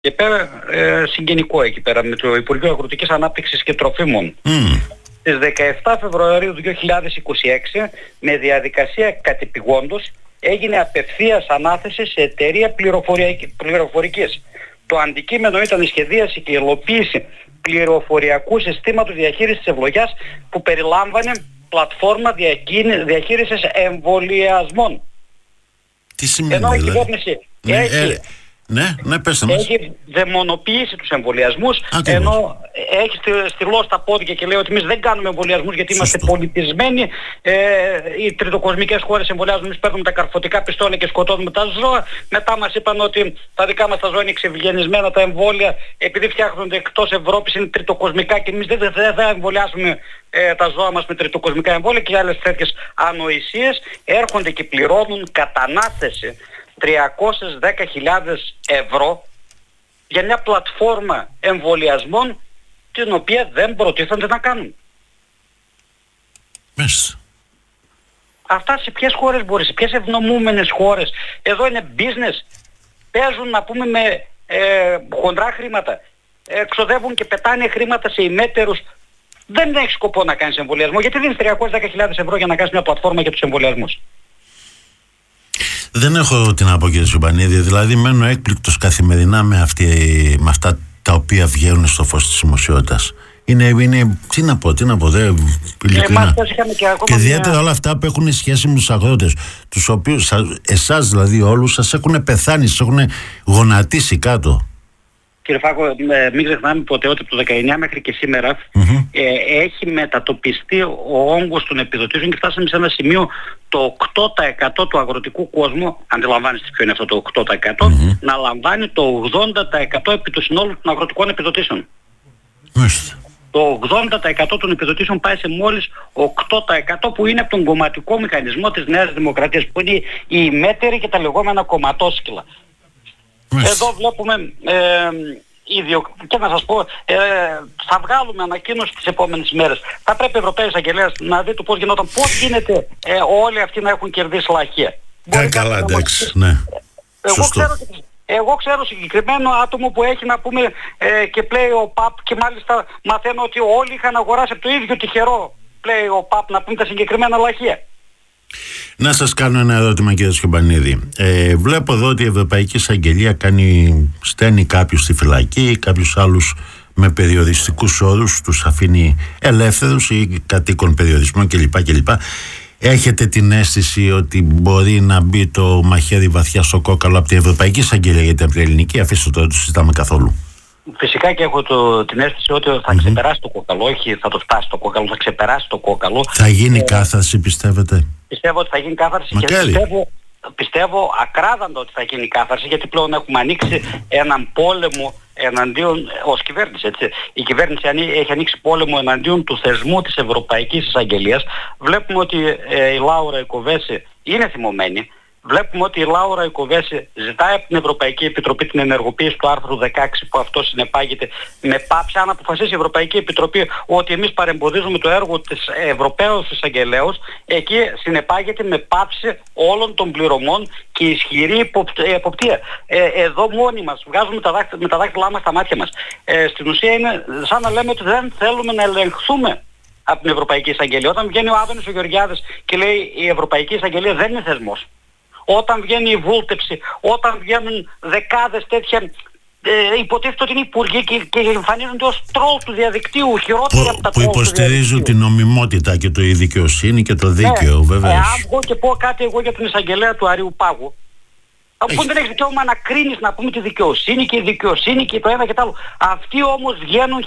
Και πέρα συγγενικό εκεί πέρα με το Υπουργείο Αγροτικής Ανάπτυξης και Τροφίμων. Στις 17 Φεβρουαρίου του 2026 με διαδικασία κατεπηγόντως έγινε απευθείας ανάθεση σε εταιρεία πληροφορικής. Το αντικείμενο ήταν η σχεδίαση και η υλοποίηση πληροφοριακού συστήματος διαχείρισης της ευλογιάς που περιλάμβανε πλατφόρμα διαχείρισης εμβολιασμών. Τι σημαίνει ενώ η δηλαδή? κυβέρνηση έχει δαιμονοποιήσει τους εμβολιασμούς, ενώ έχει στυλώσει τα πόδια και λέει ότι εμείς δεν κάνουμε εμβολιασμούς γιατί είμαστε πολιτισμένοι. Οι τριτοκοσμικές χώρες εμβολιάζουν, εμείς παίρνουμε τα καρφωτικά πιστόλια και σκοτώνουμε τα ζώα. Μετά μας είπαν ότι τα δικά μας τα ζώα είναι εξευγενισμένα τα εμβόλια, επειδή φτιάχνονται εκτός Ευρώπης, είναι τριτοκοσμικά και εμείς δεν θα εμβολιάσουμε τα ζώα μας με τριτοκοσμικά εμβόλια και άλλες τέτοιες ανοησίες. Έρχονται και πληρώνουν κατανάθεση 310.000 ευρώ για μια πλατφόρμα εμβολιασμών την οποία δεν προτίθενται να κάνουν. Αυτά σε ποιες χώρες μπορεί, σε ποιες ευνομούμενες χώρες? Εδώ είναι business. Παίζουν να πούμε με χοντρά χρήματα. Ξοδεύουν και πετάνε χρήματα σε ημέτερους. Δεν έχει σκοπό να κάνεις εμβολιασμό. Γιατί δίνεις 310.000 ευρώ για να κάνεις μια πλατφόρμα για τους εμβολιασμούς? Δεν έχω τι να πω, κύριε Σιουμπανίδη. Δηλαδή μένω έκπληκτος καθημερινά με αυτά τα οποία βγαίνουν στο φως της δημοσιότητας. Είναι τι να πω, ειλικρινά. Και ιδιαίτερα όλα αυτά που έχουν σχέση με τους αγρότες, τους οποίους, εσάς δηλαδή όλους, σας έχουν πεθάνει, σας έχουν γονατίσει κάτω. Κύριε Φάκο, μην ξεχνάμε ποτέ ότι από το 19 μέχρι και σήμερα έχει μετατοπιστεί ο όγκος των επιδοτήσεων και φτάσαμε σε ένα σημείο το 8% του αγροτικού κόσμου, αντιλαμβάνεστε ποιο είναι αυτό το 8%, να λαμβάνει το 80% επί του συνόλου των αγροτικών επιδοτήσεων. Το 80% των επιδοτήσεων πάει σε μόλις 8% που είναι από τον κομματικό μηχανισμό της Νέας Δημοκρατίας, που είναι οι ημέτεροι και τα λεγόμενα κομματόσκυλα. Εδώ βλέπουμε και να σας πω, θα βγάλουμε ανακοίνωση τις επόμενες μέρες. Θα πρέπει οι Ευρωπαίοι εισαγγελέας να δείτε πώς γινόταν, πώς γίνεται όλοι αυτοί να έχουν κερδίσει λαχεία. Καλά, εντάξει, ναι. Εγώ ξέρω συγκεκριμένο άτομο που έχει να πούμε και πλέει ο ΠΑΠ και μάλιστα μαθαίνω ότι όλοι είχαν αγοράσει από το ίδιο τυχερό πλέει ο ΠΑΠ να πούμε τα συγκεκριμένα λαχεία. Να σας κάνω ένα ερώτημα, κύριε Σιουμπανίδη. Βλέπω εδώ ότι η Ευρωπαϊκή Εισαγγελία στέλνει κάποιους στη φυλακή, κάποιους άλλους με περιοριστικούς όρους, τους αφήνει ελεύθερους ή κατοίκων περιορισμών κλπ. Έχετε την αίσθηση ότι μπορεί να μπει το μαχαίρι βαθιά στο κόκαλο από την Ευρωπαϊκή Εισαγγελία, γιατί από την ελληνική, αφήστε το, δεν το συζητάμε καθόλου? Φυσικά και έχω την αίσθηση ότι θα ξεπεράσει το κόκαλο, όχι θα το φτάσει το κόκαλο, θα ξεπεράσει το κόκαλο. Θα γίνει κάθαρση, πιστεύετε? Πιστεύω ότι θα γίνει κάθαρση. Μακάρι. Και πιστεύω ακράδαντα ότι θα γίνει κάθαρση, γιατί πλέον έχουμε ανοίξει έναν πόλεμο εναντίον, ως κυβέρνηση, έτσι. Η κυβέρνηση έχει ανοίξει πόλεμο εναντίον του θεσμού της Ευρωπαϊκής Εισαγγελίας. Βλέπουμε ότι η Λάουρα Ικοβέση είναι θυμωμένη. Βλέπουμε ότι η Λάουρα Ικοβέση ζητάει από την Ευρωπαϊκή Επιτροπή την ενεργοποίηση του άρθρου 16 που αυτό συνεπάγεται με πάυση. Αν αποφασίσει η Ευρωπαϊκή Επιτροπή ότι εμείς παρεμποδίζουμε το έργο της Ευρωπαίους Εισαγγελέως, εκεί συνεπάγεται με πάυση όλων των πληρωμών και ισχυρή εποπτεία. Εδώ μόνοι μας βγάζουμε με τα δάχτυλά μας στα μάτια μας. Στην ουσία είναι σαν να λέμε ότι δεν θέλουμε να ελεγχθούμε από την Ευρωπαϊκή Εισαγγελία. Όταν βγαίνει ο Άδωνης ο Γεωργιάδης και λέει η Ευρωπαϊκή Εισαγγελία δεν είναι θεσμός. Όταν βγαίνει η βούλτεψη, όταν βγαίνουν δεκάδες τέτοια, υποτίθεται ότι είναι υπουργοί και εμφανίζονται ως τρόλ του διαδικτύου, χειρότερα από τα τρόλ του διαδικτύου. Που υποστηρίζουν την νομιμότητα και η δικαιοσύνη και το δίκαιο, βέβαια. Αν βγω και πω κάτι εγώ για την εισαγγελέα του Αριού Πάγου, αφού δεν έχεις δικαίωμα να κρίνεις, να πούμε, τη δικαιοσύνη και η δικαιοσύνη και το ένα και το άλλο. Αυτοί όμως βγαίνουν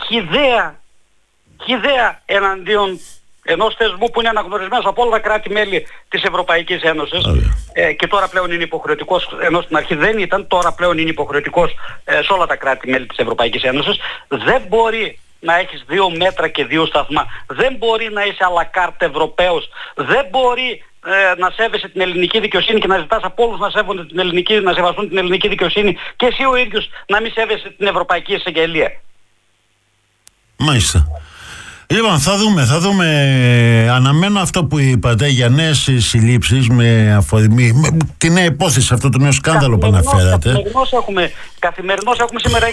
χυδαία εναντίον ενός θεσμού που είναι αναγνωρισμένος από όλα τα κράτη-μέλη της Ευρωπαϊκής Ένωσης και τώρα πλέον είναι υποχρεωτικός, ενώ στην αρχή δεν ήταν, τώρα πλέον είναι υποχρεωτικός σε όλα τα κράτη-μέλη της Ευρωπαϊκής Ένωσης. Δεν μπορεί να έχεις δύο μέτρα και δύο σταθμά. Δεν μπορεί να είσαι à la carte Ευρωπαίος. Δεν μπορεί να σέβεσαι την ελληνική δικαιοσύνη και να ζητάς από όλους να σέβονται να σεβαστούν την ελληνική δικαιοσύνη και εσύ ο ίδιος να μην σέβεσαι την Ευρωπαϊκή Εισαγγελία. Μάλιστα. Λοιπόν, θα δούμε. Αναμένω αυτό που είπατε για νέες συλλήψεις με αφορμή τη νέα υπόθεση, αυτό το νέο σκάνδαλο που αναφέρατε. Καθημερινώς έχουμε σήμερα